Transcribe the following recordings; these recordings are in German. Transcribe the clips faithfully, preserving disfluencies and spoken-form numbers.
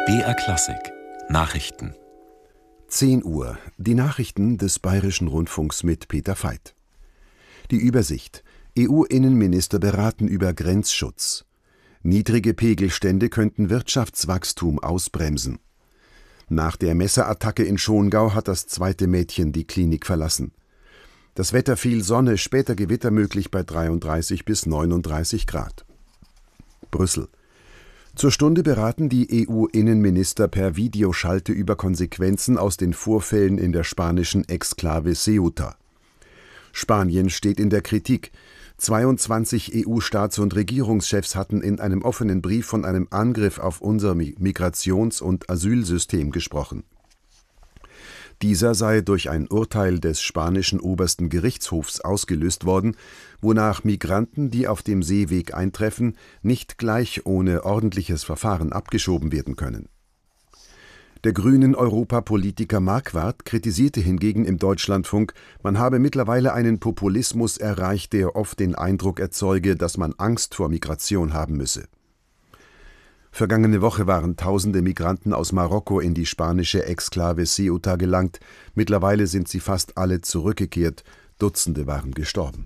B R Klassik Nachrichten. zehn Uhr. Die Nachrichten des Bayerischen Rundfunks mit Peter Veit. Die Übersicht. E U-Innenminister beraten über Grenzschutz. Niedrige Pegelstände könnten Wirtschaftswachstum ausbremsen. Nach der Messerattacke in Schongau hat das zweite Mädchen die Klinik verlassen. Das Wetter: viel Sonne, später Gewitter möglich bei dreiunddreißig bis neununddreißig Grad. Brüssel. Zur Stunde beraten die E U-Innenminister per Videoschalte über Konsequenzen aus den Vorfällen in der spanischen Exklave Ceuta. Spanien steht in der Kritik. zweiundzwanzig E U-Staats- und Regierungschefs hatten in einem offenen Brief von einem Angriff auf unser Migrations- und Asylsystem gesprochen. Dieser sei durch ein Urteil des spanischen obersten Gerichtshofs ausgelöst worden, wonach Migranten, die auf dem Seeweg eintreffen, nicht gleich ohne ordentliches Verfahren abgeschoben werden können. Der grünen Europapolitiker Marquardt kritisierte hingegen im Deutschlandfunk, man habe mittlerweile einen Populismus erreicht, der oft den Eindruck erzeuge, dass man Angst vor Migration haben müsse. Vergangene Woche waren tausende Migranten aus Marokko in die spanische Exklave Ceuta gelangt. Mittlerweile sind sie fast alle zurückgekehrt. Dutzende waren gestorben.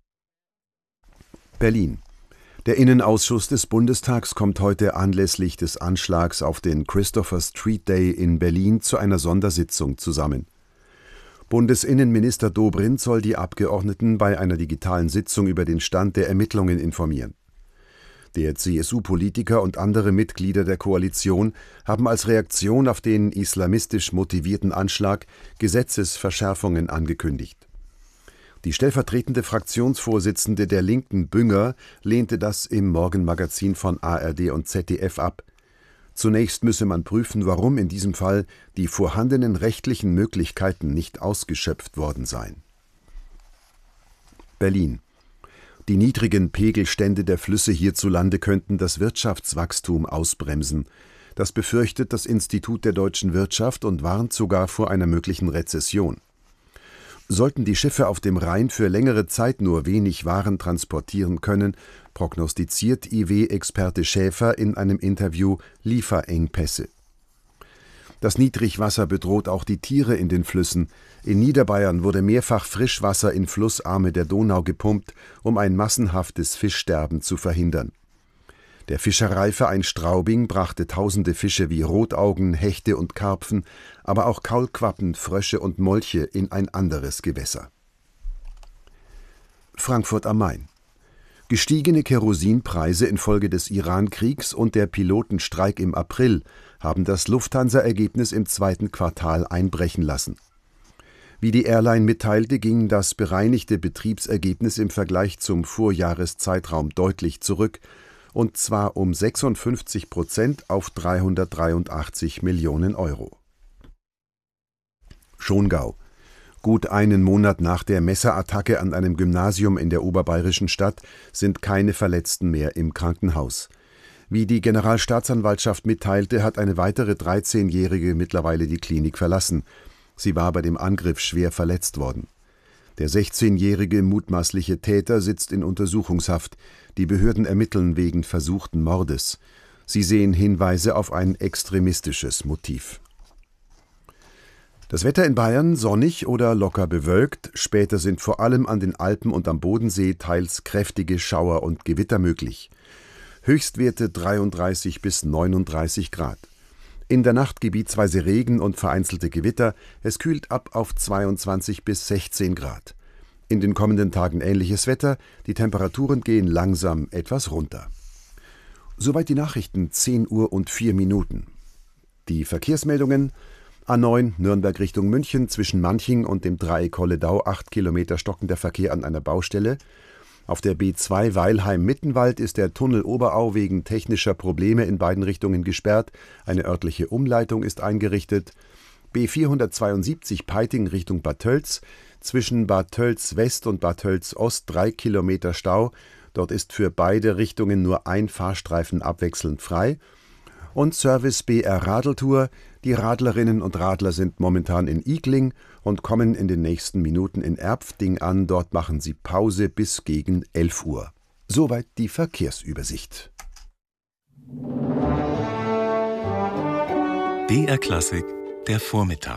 Berlin. Der Innenausschuss des Bundestags kommt heute anlässlich des Anschlags auf den Christopher Street Day in Berlin zu einer Sondersitzung zusammen. Bundesinnenminister Dobrindt soll die Abgeordneten bei einer digitalen Sitzung über den Stand der Ermittlungen informieren. Der C S U-Politiker und andere Mitglieder der Koalition haben als Reaktion auf den islamistisch motivierten Anschlag Gesetzesverschärfungen angekündigt. Die stellvertretende Fraktionsvorsitzende der Linken, Bünger, lehnte das im Morgenmagazin von A R D und Z D F ab. Zunächst müsse man prüfen, warum in diesem Fall die vorhandenen rechtlichen Möglichkeiten nicht ausgeschöpft worden seien. Berlin. Die niedrigen Pegelstände der Flüsse hierzulande könnten das Wirtschaftswachstum ausbremsen. Das befürchtet das Institut der deutschen Wirtschaft und warnt sogar vor einer möglichen Rezession. Sollten die Schiffe auf dem Rhein für längere Zeit nur wenig Waren transportieren können, prognostiziert I W-Experte Schäfer in einem Interview Lieferengpässe. Das Niedrigwasser bedroht auch die Tiere in den Flüssen. In Niederbayern wurde mehrfach Frischwasser in Flussarme der Donau gepumpt, um ein massenhaftes Fischsterben zu verhindern. Der Fischereiverein Straubing brachte tausende Fische wie Rotaugen, Hechte und Karpfen, aber auch Kaulquappen, Frösche und Molche in ein anderes Gewässer. Frankfurt am Main. Gestiegene Kerosinpreise infolge des Iran-Kriegs und der Pilotenstreik im April haben das Lufthansa-Ergebnis im zweiten Quartal einbrechen lassen. Wie die Airline mitteilte, ging das bereinigte Betriebsergebnis im Vergleich zum Vorjahreszeitraum deutlich zurück, und zwar um sechsundfünfzig Prozent auf dreihundertdreiundachtzig Millionen Euro. Schongau. Gut einen Monat nach der Messerattacke an einem Gymnasium in der oberbayerischen Stadt sind keine Verletzten mehr im Krankenhaus. Wie die Generalstaatsanwaltschaft mitteilte, hat eine weitere dreizehnjährige mittlerweile die Klinik verlassen. Sie war bei dem Angriff schwer verletzt worden. Der sechzehnjährige mutmaßliche Täter sitzt in Untersuchungshaft. Die Behörden ermitteln wegen versuchten Mordes. Sie sehen Hinweise auf ein extremistisches Motiv. Das Wetter in Bayern: sonnig oder locker bewölkt. Später sind vor allem an den Alpen und am Bodensee teils kräftige Schauer und Gewitter möglich. Höchstwerte dreiunddreißig bis neununddreißig Grad. In der Nacht gebietsweise Regen und vereinzelte Gewitter. Es kühlt ab auf zweiundzwanzig bis sechzehn Grad. In den kommenden Tagen ähnliches Wetter. Die Temperaturen gehen langsam etwas runter. Soweit die Nachrichten, zehn Uhr und vier Minuten. Die Verkehrsmeldungen: A neun Nürnberg Richtung München, zwischen Manching und dem Dreieck Kolledau acht Kilometer stockender Verkehr an einer Baustelle. Auf der B zwei Weilheim-Mittenwald ist der Tunnel Oberau wegen technischer Probleme in beiden Richtungen gesperrt. Eine örtliche Umleitung ist eingerichtet. B vierhundertzweiundsiebzig Peiting Richtung Bad Tölz, zwischen Bad Tölz West und Bad Tölz Ost drei Kilometer Stau. Dort ist für beide Richtungen nur ein Fahrstreifen abwechselnd frei. Und Service B R Radeltour. Die Radlerinnen und Radler sind momentan in Igling und kommen in den nächsten Minuten in Erpfding an. Dort machen sie Pause bis gegen elf Uhr. Soweit die Verkehrsübersicht. B R Klassik, der Vormittag.